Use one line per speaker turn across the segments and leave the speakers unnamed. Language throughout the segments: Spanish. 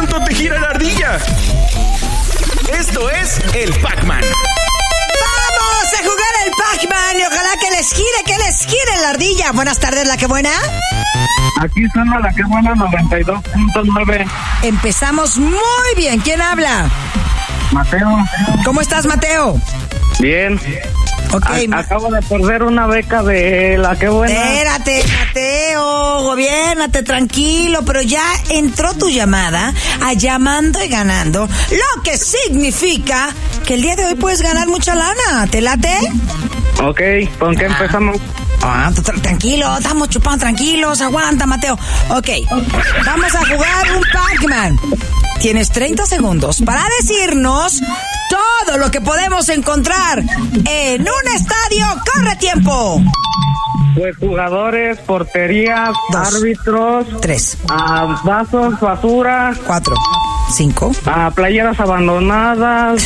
tanto te gira la ardilla? Esto es el Pac-Man.
¡Vamos a jugar el Pac-Man! Y ojalá que les gire la ardilla. Buenas tardes, ¿la que buena?
Aquí suena la que buena 92.9.
Empezamos muy bien. ¿Quién habla?
Mateo.
¿Cómo estás, Mateo?
Bien.
Ok.
Acabo de perder una beca de la que buena.
Espérate, Mateo, gobiérnate, tranquilo, pero ya entró tu llamada a Llamando y Ganando, lo que significa que el día de hoy puedes ganar mucha lana. ¿Te late?
Ok, ¿con qué empezamos?
Tranquilo, estamos chupando tranquilos, aguanta, Mateo. Ok, vamos a jugar un Pac-Man. Tienes 30 segundos para decirnos todo lo que podemos encontrar en un estadio. ¡Corre tiempo!
Pues jugadores, porterías,
2,
árbitros,
3,
vasos, basura,
4, 5,
playeras abandonadas,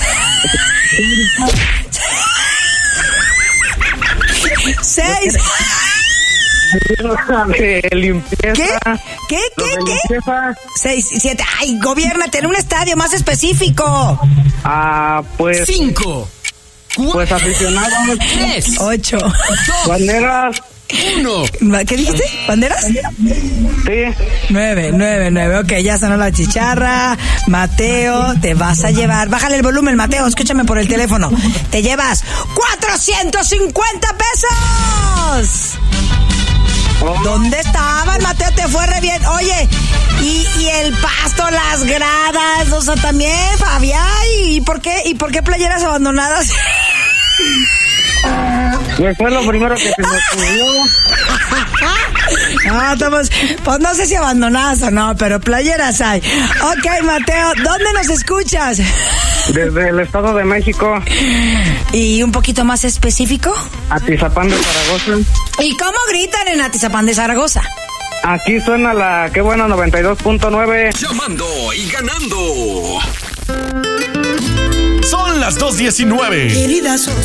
6.
de limpieza.
¿Qué?
Limpieza,
6, 7. Ay, gobiérnate en un estadio más específico.
pues
5,
pues aficionados,
3,
8.
banderas,
1.
¿Qué dijiste? ¿Banderas?
sí.
9. Ok, ya sonó la chicharra. Mateo, te vas a llevar. Bájale el volumen, Mateo. Escúchame por el teléfono. Te llevas 450 pesos. ¿Dónde estaban, Mateo? Te fue re bien. Oye, y el pasto, las gradas, o sea, también, Fabián. ¿Y por qué playeras abandonadas?
Pues fue lo primero que se me ocurrió.
No, estamos, pues no sé si abandonadas o no, pero playeras hay. Ok, Mateo, ¿dónde nos escuchas?
Desde el Estado de México.
¿Y un poquito más específico?
Atizapán de Zaragoza.
¿Y cómo gritan en Atizapán de Zaragoza?
Aquí suena la que buena 92.9.
Llamando y Ganando. Son las 2:19.
Querida, sos